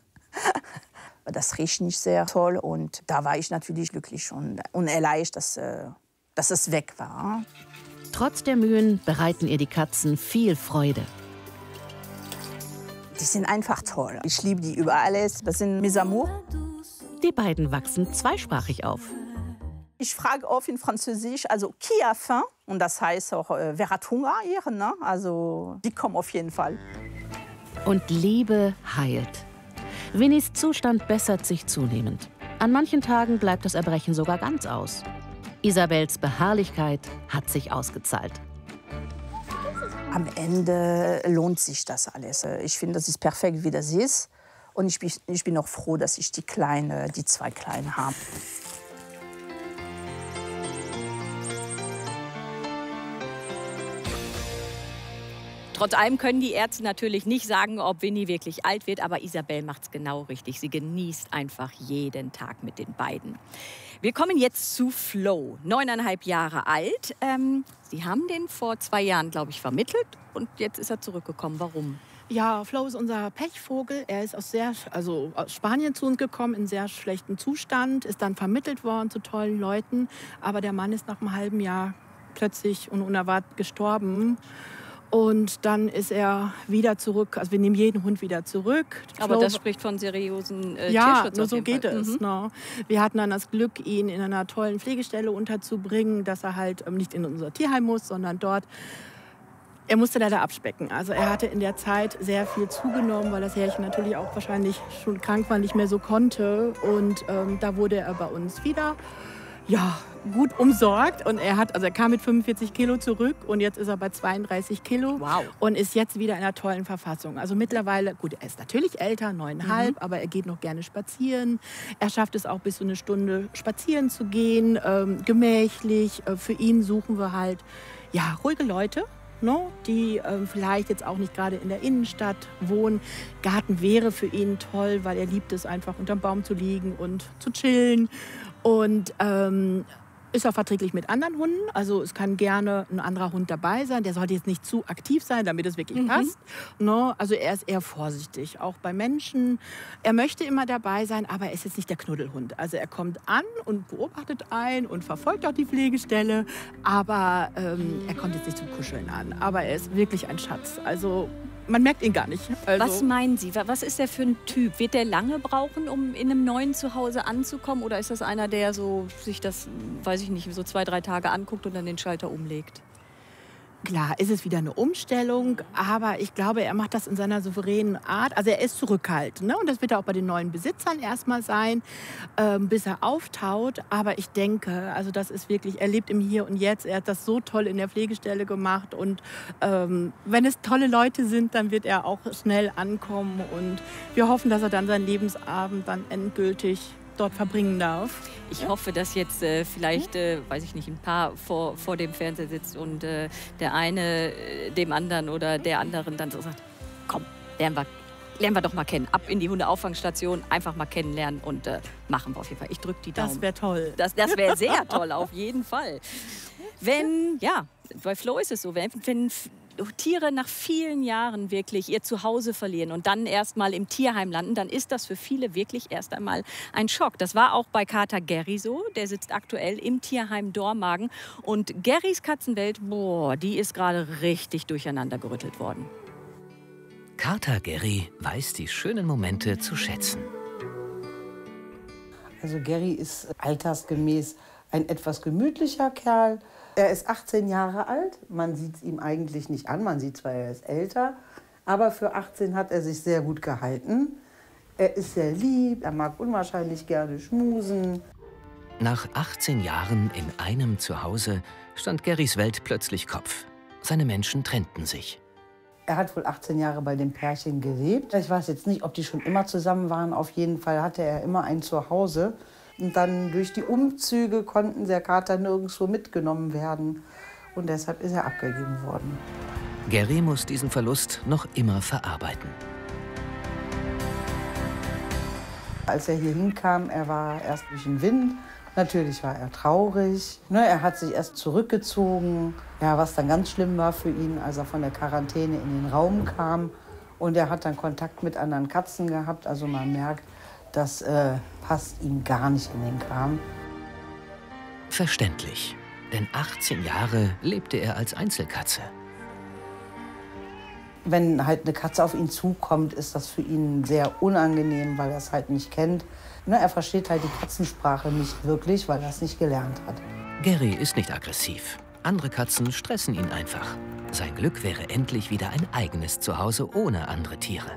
Das riecht nicht sehr toll. Und da war ich natürlich glücklich und, und erleichtert, dass, äh, dass es weg war. Trotz der Mühen bereiten ihr die Katzen viel Freude. Die sind einfach toll. Ich liebe die über alles. Das sind mes amours. Die beiden wachsen zweisprachig auf. Ich frage oft in Französisch, also qui a faim? Und das heißt auch, äh, wer hat Hunger hier? Ne? Also die kommen auf jeden Fall. Und Liebe heilt. Winnies Zustand bessert sich zunehmend. An manchen Tagen bleibt das Erbrechen sogar ganz aus. Isabels Beharrlichkeit hat sich ausgezahlt. Am Ende lohnt sich das alles. Ich finde, das ist perfekt, wie das ist. Und ich bin, ich bin auch froh, dass ich die, Kleine, die zwei Kleinen habe. Trotz allem können die Ärzte natürlich nicht sagen, ob Winnie wirklich alt wird, aber Isabel macht's genau richtig. Sie genießt einfach jeden Tag mit den beiden. Wir kommen jetzt zu Flo, neuneinhalb Jahre alt. Ähm, Sie haben den vor zwei Jahren, glaube ich, vermittelt und jetzt ist er zurückgekommen. Warum? Ja, Flo ist unser Pechvogel. Er ist aus, sehr, also aus Spanien zu uns gekommen, in sehr schlechtem Zustand, ist dann vermittelt worden zu tollen Leuten. Aber der Mann ist nach einem halben Jahr plötzlich und unerwartet gestorben. Und dann ist er wieder zurück. Also wir nehmen jeden Hund wieder zurück. Aber Flo, das spricht von seriösen äh, ja, Tierschutz. nur so geht Fall. es. Mhm. Ne? Wir hatten dann das Glück, ihn in einer tollen Pflegestelle unterzubringen, dass er halt ähm, nicht in unser Tierheim muss, sondern dort. Er musste leider abspecken. Also er hatte in der Zeit sehr viel zugenommen, weil das Härchen natürlich auch wahrscheinlich schon krank war, nicht mehr so konnte. Und ähm, da wurde er bei uns wieder ja, gut umsorgt. Und er hat, also er kam mit fünfundvierzig Kilo zurück und jetzt ist er bei zweiunddreißig Kilo. Wow. Und ist jetzt wieder in einer tollen Verfassung. Also mittlerweile, gut, er ist natürlich älter, neuneinhalb, mhm. aber er geht noch gerne spazieren. Er schafft es auch bis zu eine Stunde spazieren zu gehen, ähm, gemächlich. Äh, für ihn suchen wir halt ja, ruhige Leute. No, die ähm, vielleicht jetzt auch nicht gerade in der Innenstadt wohnen. Garten wäre für ihn toll, weil er liebt es einfach unterm Baum zu liegen und zu chillen. Und ähm, ist auch verträglich mit anderen Hunden. Also es kann gerne ein anderer Hund dabei sein. Der sollte jetzt nicht zu aktiv sein, damit es wirklich mhm. passt. No, also er ist eher vorsichtig, auch bei Menschen. Er möchte immer dabei sein, aber er ist jetzt nicht der Knuddelhund. Also er kommt an und beobachtet einen und verfolgt auch die Pflegestelle. Aber ähm, er kommt jetzt nicht zum Kuscheln an. Aber er ist wirklich ein Schatz. Also man merkt ihn gar nicht. Also was meinen Sie? Was ist der für ein Typ? Wird der lange brauchen, um in einem neuen Zuhause anzukommen? Oder ist das einer, der so sich das, weiß ich nicht, so zwei, drei Tage anguckt und dann den Schalter umlegt? Klar, ist es wieder eine Umstellung, aber ich glaube, er macht das in seiner souveränen Art. Also er ist zurückhaltend, ne? Und das wird er auch bei den neuen Besitzern erstmal sein, ähm, bis er auftaut. Aber ich denke, also das ist wirklich, er lebt im Hier und Jetzt. Er hat das so toll in der Pflegestelle gemacht. Und ähm, wenn es tolle Leute sind, dann wird er auch schnell ankommen. Und wir hoffen, dass er dann seinen Lebensabend dann endgültig dort verbringen darf. Ich hoffe, dass jetzt äh, vielleicht, äh, weiß ich nicht, ein Paar vor, vor dem Fernseher sitzt und äh, der eine äh, dem anderen oder der anderen dann so sagt, komm, lernen wir, lernen wir doch mal kennen. Ab in die Hundeauffangstation, einfach mal kennenlernen und äh, machen wir auf jeden Fall. Ich drücke die Daumen. Das wäre toll. Das, das wäre sehr toll, auf jeden Fall. Wenn, ja, bei Flo ist es so, wenn, wenn Tiere nach vielen Jahren wirklich ihr Zuhause verlieren und dann erst mal im Tierheim landen, dann ist das für viele wirklich erst einmal ein Schock. Das war auch bei Kater Gary so. Der sitzt aktuell im Tierheim Dormagen. Und Garys Katzenwelt, boah, die ist gerade richtig durcheinander gerüttelt worden. Kater Gary weiß die schönen Momente zu schätzen. Also Gary ist altersgemäß ein etwas gemütlicher Kerl. Er ist achtzehn Jahre alt, man sieht es ihm eigentlich nicht an, man sieht zwar, er ist älter, aber für achtzehn hat er sich sehr gut gehalten. Er ist sehr lieb, er mag unwahrscheinlich gerne schmusen. Nach achtzehn Jahren in einem Zuhause stand Garys Welt plötzlich Kopf. Seine Menschen trennten sich. Er hat wohl achtzehn Jahre bei dem Pärchen gelebt. Ich weiß jetzt nicht, ob die schon immer zusammen waren, auf jeden Fall hatte er immer ein Zuhause. Und dann durch die Umzüge konnten der Kater nirgendwo mitgenommen werden. Und deshalb ist er abgegeben worden. Gary muss diesen Verlust noch immer verarbeiten. Als er hier hinkam, er war erst durch den Wind. Natürlich war er traurig. Er hat sich erst zurückgezogen, ja, was dann ganz schlimm war für ihn, als er von der Quarantäne in den Raum kam. Und er hat dann Kontakt mit anderen Katzen gehabt. Also man merkt, das äh, passt ihm gar nicht in den Kram. Verständlich, denn achtzehn Jahre lebte er als Einzelkatze. Wenn halt eine Katze auf ihn zukommt, ist das für ihn sehr unangenehm, weil er es halt nicht kennt. Ne, er versteht halt die Katzensprache nicht wirklich, weil er es nicht gelernt hat. Gary ist nicht aggressiv. Andere Katzen stressen ihn einfach. Sein Glück wäre endlich wieder ein eigenes Zuhause ohne andere Tiere.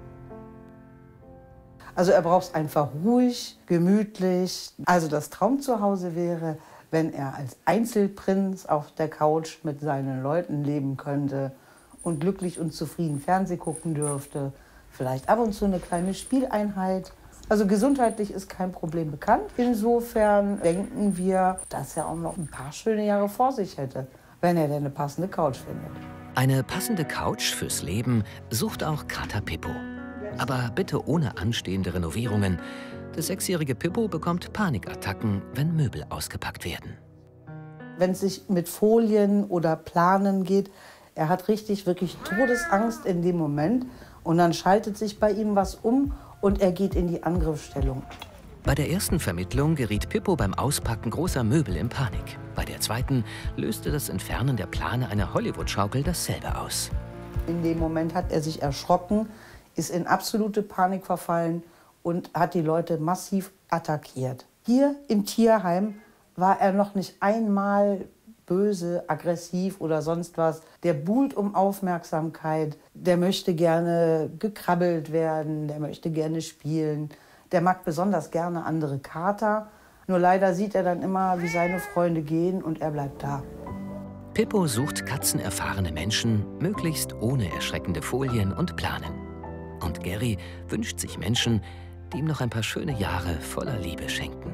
Also er braucht es einfach ruhig, gemütlich. Also das Traumzuhause wäre, wenn er als Einzelprinz auf der Couch mit seinen Leuten leben könnte und glücklich und zufrieden Fernsehen gucken dürfte. Vielleicht ab und zu eine kleine Spieleinheit. Also gesundheitlich ist kein Problem bekannt. Insofern denken wir, dass er auch noch ein paar schöne Jahre vor sich hätte, wenn er denn eine passende Couch findet. Eine passende Couch fürs Leben sucht auch Kater Pippo. Aber bitte ohne anstehende Renovierungen. Der sechsjährige Pippo bekommt Panikattacken, wenn Möbel ausgepackt werden. Wenn es sich mit Folien oder Planen geht, er hat richtig, wirklich Todesangst in dem Moment. Und dann schaltet sich bei ihm was um und er geht in die Angriffsstellung. Bei der ersten Vermittlung geriet Pippo beim Auspacken großer Möbel in Panik. Bei der zweiten löste das Entfernen der Plane einer Hollywood-Schaukel dasselbe aus. In dem Moment hat er sich erschrocken, ist in absolute Panik verfallen und hat die Leute massiv attackiert. Hier im Tierheim war er noch nicht einmal böse, aggressiv oder sonst was. Der buhlt um Aufmerksamkeit, der möchte gerne gekrabbelt werden, der möchte gerne spielen. Der mag besonders gerne andere Kater. Nur leider sieht er dann immer, wie seine Freunde gehen und er bleibt da. Pippo sucht katzenerfahrene Menschen, möglichst ohne erschreckende Folien und Planen. Und Gary wünscht sich Menschen, die ihm noch ein paar schöne Jahre voller Liebe schenken.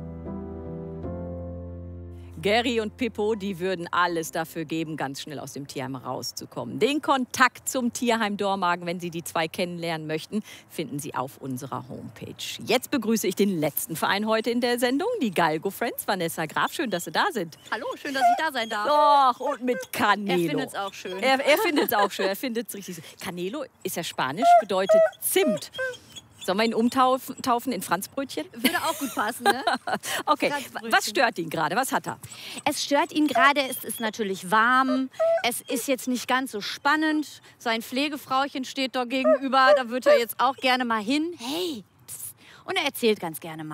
Gary und Pippo, die würden alles dafür geben, ganz schnell aus dem Tierheim rauszukommen. Den Kontakt zum Tierheim Dormagen, wenn Sie die zwei kennenlernen möchten, finden Sie auf unserer Homepage. Jetzt begrüße ich den letzten Verein heute in der Sendung, die Galgo Friends. Vanessa Graf, schön, dass Sie da sind. Hallo, schön, dass ich da sein darf. Doch, und mit Canelo. Er findet es auch schön. Er, er findet es auch schön, er findet es richtig. Canelo ist ja Spanisch, bedeutet Zimt. Sollen wir ihn umtaufen in Franzbrötchen? Würde auch gut passen, ne? Okay, was stört ihn gerade? Was hat er? Es stört ihn gerade, es ist natürlich warm. Es ist jetzt nicht ganz so spannend. Sein Pflegefrauchen steht da gegenüber, da würde er jetzt auch gerne mal hin. Hey, psst. Und er erzählt ganz gerne mal.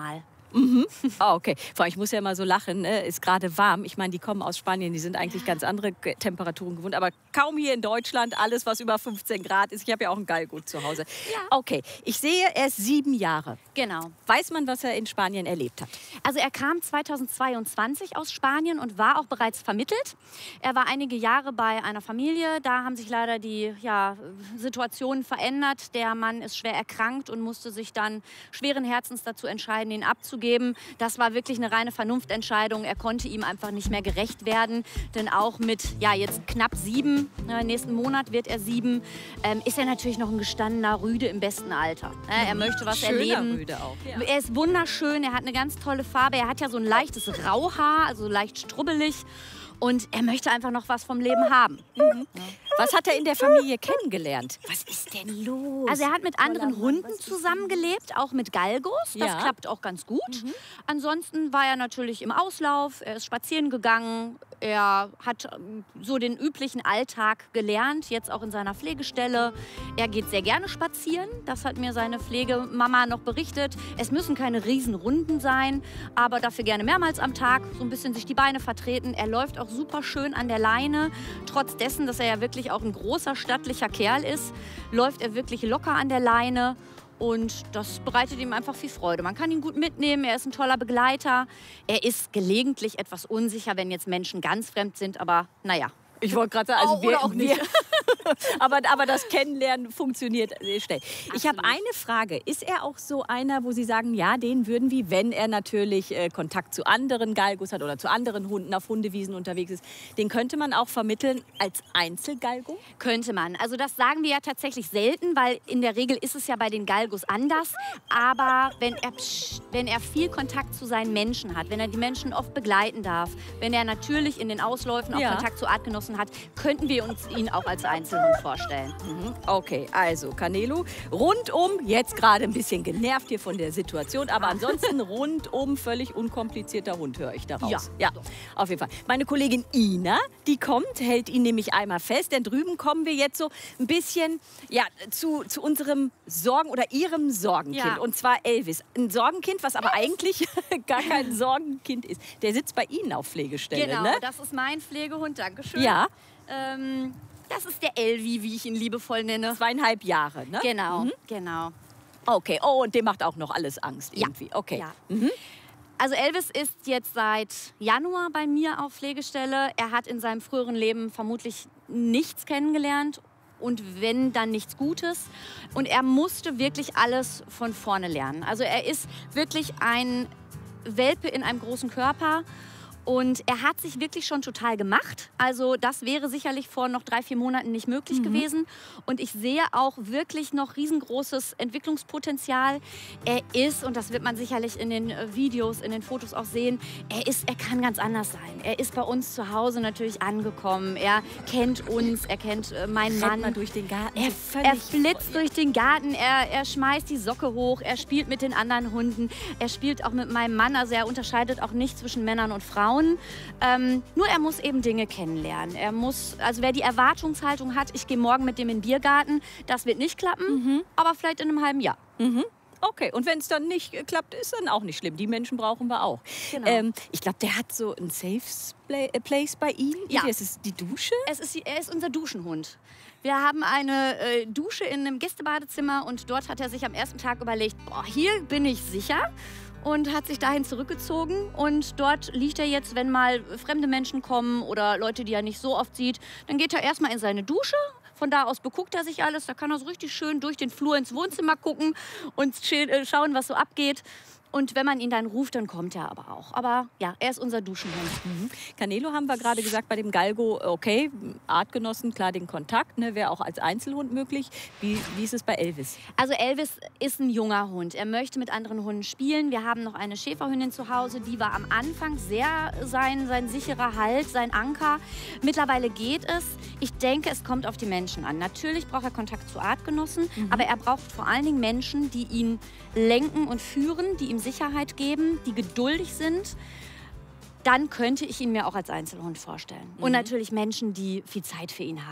Mhm. Oh, okay. Vor allem, ich muss ja mal so lachen, ne? Ist gerade warm. Ich meine, die kommen aus Spanien, die sind eigentlich ganz andere Temperaturen gewohnt. Aber kaum hier in Deutschland, alles, was über fünfzehn Grad ist. Ich habe ja auch ein Galgo zu Hause. Ja. Okay, ich sehe, er ist sieben Jahre. Genau. Weiß man, was er in Spanien erlebt hat? Also er kam zweitausendzweiundzwanzig aus Spanien und war auch bereits vermittelt. Er war einige Jahre bei einer Familie. Da haben sich leider die ja, Situationen verändert. Der Mann ist schwer erkrankt und musste sich dann schweren Herzens dazu entscheiden, ihn abzugeben. Das war wirklich eine reine Vernunftentscheidung. Er konnte ihm einfach nicht mehr gerecht werden. Denn auch mit ja, jetzt knapp sieben, äh, nächsten Monat wird er sieben, ähm, ist er natürlich noch ein gestandener Rüde im besten Alter. Äh, er möchte was Schöner erleben. Rüde auch, ja. Er ist wunderschön, er hat eine ganz tolle Farbe. Er hat ja so ein leichtes Rauhaar, also leicht strubbelig. Und er möchte einfach noch was vom Leben haben. Mhm. Was hat er in der Familie kennengelernt? Was ist denn los? Also er hat mit anderen Hunden zusammengelebt, auch mit Galgos. Das Ja. klappt auch ganz gut. Ansonsten war er natürlich im Auslauf, er ist spazieren gegangen. Er hat ähm, so den üblichen Alltag gelernt, jetzt auch in seiner Pflegestelle. Er geht sehr gerne spazieren, das hat mir seine Pflegemama noch berichtet. Es müssen keine Riesenrunden sein, aber dafür gerne mehrmals am Tag, so ein bisschen sich die Beine vertreten. Er läuft auch super schön an der Leine. Trotz dessen, dass er ja wirklich auch ein großer, stattlicher Kerl ist, läuft er wirklich locker an der Leine. Und das bereitet ihm einfach viel Freude. Man kann ihn gut mitnehmen, er ist ein toller Begleiter. Er ist gelegentlich etwas unsicher, wenn jetzt Menschen ganz fremd sind, aber naja. Ich wollte gerade sagen, also Auch wir, oder auch nicht. wir aber, aber das Kennenlernen funktioniert sehr schnell. Ich habe eine Frage. Ist er auch so einer, wo Sie sagen, ja, den würden wir, wenn er natürlich äh, Kontakt zu anderen Galgos hat oder zu anderen Hunden auf Hundewiesen unterwegs ist, den könnte man auch vermitteln als Einzelgalgo? Könnte man. Also das sagen wir ja tatsächlich selten, weil in der Regel ist es ja bei den Galgos anders. Aber wenn er, wenn er viel Kontakt zu seinen Menschen hat, wenn er die Menschen oft begleiten darf, wenn er natürlich in den Ausläufen auch Ja. Kontakt zu Artgenossen hat, könnten wir uns ihn auch als Einzelhund vorstellen. Mhm. Okay, also Canelo, rundum, jetzt gerade ein bisschen genervt hier von der Situation, aber ansonsten rundum völlig unkomplizierter Hund, höre ich daraus. Ja. ja, auf jeden Fall. Meine Kollegin Ina, die kommt, hält ihn nämlich einmal fest, denn drüben kommen wir jetzt so ein bisschen ja, zu, zu unserem Sorgen- oder ihrem Sorgenkind, Ja. und zwar Elvis. Ein Sorgenkind, was aber eigentlich gar kein Sorgenkind ist. Der sitzt bei Ihnen auf Pflegestelle, Genau, ne? das ist mein Pflegehund, dankeschön. Ja. Ähm, das ist der Elvi, wie ich ihn liebevoll nenne. Zweieinhalb Jahre, ne? Genau, Mhm. genau. Okay, oh, und dem macht auch noch alles Angst irgendwie. Okay. Ja. Mhm. Also Elvis ist jetzt seit Januar bei mir auf Pflegestelle. Er hat in seinem früheren Leben vermutlich nichts kennengelernt. Und wenn, dann nichts Gutes. Und er musste wirklich alles von vorne lernen. Also er ist wirklich ein Welpe in einem großen Körper. Und er hat sich wirklich schon total gemacht. Also das wäre sicherlich vor noch drei, vier Monaten nicht möglich Mhm. gewesen. Und ich sehe auch wirklich noch riesengroßes Entwicklungspotenzial. Er ist, und das wird man sicherlich in den äh, Videos, in den Fotos auch sehen, er ist, er kann ganz anders sein. Er ist bei uns zu Hause natürlich angekommen. Er kennt uns, er kennt äh, meinen Rennt Mann. mal durch den Garten. Er, Völlig er flitzt durch den Garten, er, er schmeißt die Socke hoch, er spielt mit den anderen Hunden, er spielt auch mit meinem Mann, also er unterscheidet auch nicht zwischen Männern und Frauen. Ähm, nur er muss eben Dinge kennenlernen. Er muss, also wer die Erwartungshaltung hat, ich gehe morgen mit dem in den Biergarten, das wird nicht klappen, aber vielleicht in einem halben Jahr. Mhm. Okay, und wenn es dann nicht äh, klappt, ist dann auch nicht schlimm. Die Menschen brauchen wir auch. Genau. Ähm, ich glaube, der hat so ein Safe Play äh, Place bei Ihnen. Ja. Ist es die Dusche? Es ist, er ist unser Duschenhund. Wir haben eine äh, Dusche in einem Gästebadezimmer und dort hat er sich am ersten Tag überlegt, boah, hier bin ich sicher. Und hat sich dahin zurückgezogen. Und dort liegt er jetzt, wenn mal fremde Menschen kommen oder Leute, die er nicht so oft sieht, dann geht er erstmal in seine Dusche. Von da aus beguckt er sich alles. Da kann er so richtig schön durch den Flur ins Wohnzimmer gucken und schauen, was so abgeht. Und wenn man ihn dann ruft, dann kommt er aber auch. Aber ja, er ist unser Duschenhund. Mhm. Canelo haben wir gerade gesagt, bei dem Galgo, okay, Artgenossen, klar den Kontakt, ne, wäre auch als Einzelhund möglich. Wie, wie ist es bei Elvis? Also Elvis ist ein junger Hund. Er möchte mit anderen Hunden spielen. Wir haben noch eine Schäferhündin zu Hause. Die war am Anfang sehr sein, sein sicherer Halt, sein Anker. Mittlerweile geht es. Ich denke, es kommt auf die Menschen an. Natürlich braucht er Kontakt zu Artgenossen, Mhm. aber er braucht vor allen Dingen Menschen, die ihn lenken und führen, die ihm Sicherheit geben, die geduldig sind. Dann könnte ich ihn mir auch als Einzelhund vorstellen. Und Mhm. natürlich Menschen, die viel Zeit für ihn haben.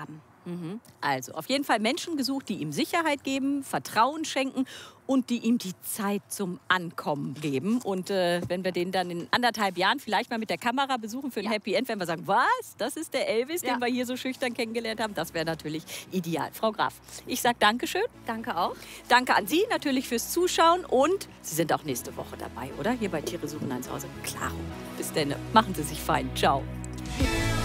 Mhm. Also auf jeden Fall Menschen gesucht, die ihm Sicherheit geben, Vertrauen schenken und die ihm die Zeit zum Ankommen geben. Und äh, wenn wir den dann in anderthalb Jahren vielleicht mal mit der Kamera besuchen für ein ja. Happy End, wenn wir sagen, was, das ist der Elvis, ja. den wir hier so schüchtern kennengelernt haben, das wäre natürlich ideal. Frau Graf, ich sage Dankeschön. Danke auch. Danke an Sie natürlich fürs Zuschauen und Sie sind auch nächste Woche dabei, oder? Hier bei Tiere suchen ein Zuhause. Klaro. Bis dann. Machen Sie sich fein. Ciao.